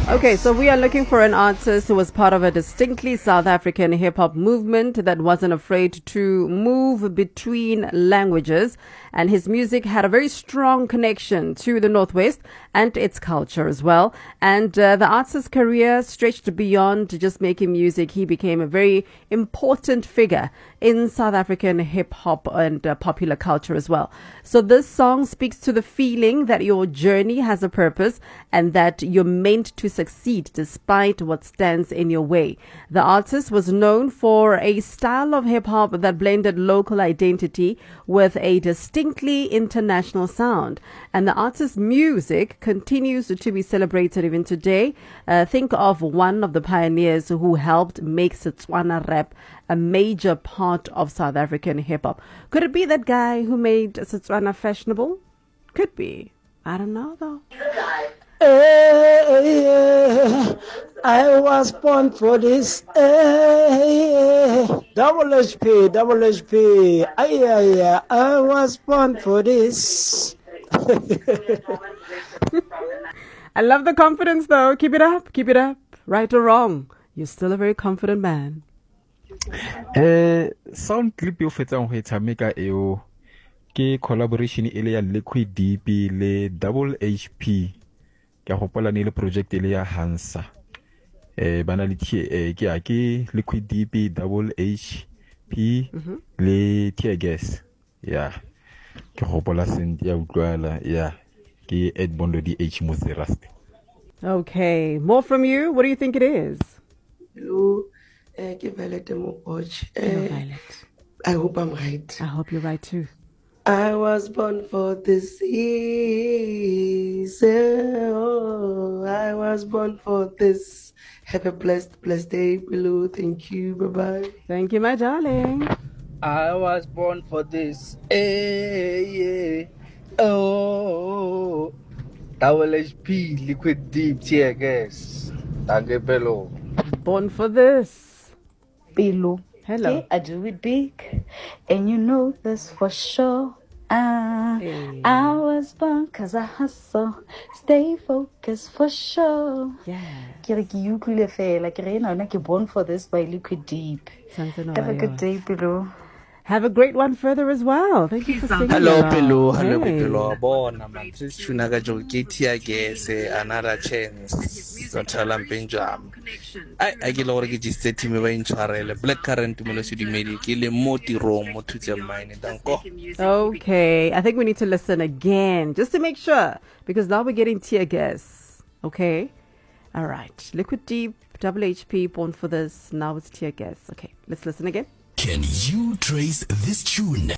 Okay, so we are looking for an artist who was part of a distinctly South African hip-hop movement that wasn't afraid to move between languages, and his music had a very strong connection to the Northwest and its culture as well. And the artist's career stretched beyond just making music. He became a very important figure in South African hip-hop and popular culture as well. So this song speaks to the feeling that your journey has a purpose and that you're meant to succeed despite what stands in your way. The artist was known for a style of hip-hop that blended local identity with a distinctly international sound. And the artist's music continues to be celebrated even today. Think of one of the pioneers who helped make Setswana rap a major part of South African hip-hop. Could it be that guy who made Setswana fashionable? Could be. I don't know though. I was born for this. Double HP. I was born for this. I love the confidence though. Keep it up. Right or wrong, you're still a very confident man. Sound clip yo fetsang ho etshameka eo ke collaboration ile ya Liquid Deep le Double HP. Ke gopola ne le project ile ya Hansa. Bana le ke Liquid Deep, Double HP le Tear Gas. Yeah. Ke gopola sent ya utlwala. Yeah. Ke Ed Bondo DH Mozerast. Okay, more from you. What do you think it is? Hello. Violet Mopoch. I hope I'm right. I hope you're right too. I was born for this season. Oh, I was born for this. Have a blessed day below. Thank you. Bye-bye. Thank you, my darling. I was born for this. Oh, Double HP, Liquid Deep, Tear Gas. Danke, Bello. Born for this. Hello. Hello. Yeah, I do it big, and you know this for sure. Hey. I was born 'cause I hustle, stay focused for sure. Yeah. You like born for this by Liquid Deep. Have a good day, below. Have a great one further as well. Thank you for singing. Hello, along. Pelo. Hey. Hello, Pelo. Bona, man. This tunaga jo Tear Gas, another chance. Zotala Benjam. I get already just said to me by Incharele. Black current to Melody Medi, Kile Moti Rome, to the mine. Okay, I think we need to listen again just to make sure, because now we're getting Tear Gas. Okay, all right. Liquid Deep, Double HP, born for this. Now it's Tear Gas. Okay, let's listen again. Can you trace this tune?